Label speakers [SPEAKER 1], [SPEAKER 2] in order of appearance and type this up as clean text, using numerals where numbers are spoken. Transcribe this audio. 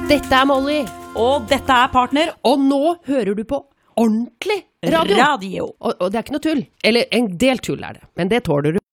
[SPEAKER 1] Dette Molly.
[SPEAKER 2] Og dette Partner.
[SPEAKER 1] Og nå hører du på ordentlig radio.
[SPEAKER 2] Radio.
[SPEAKER 1] Og det ikke noe tull. Eller en del tull det, men det tåler du.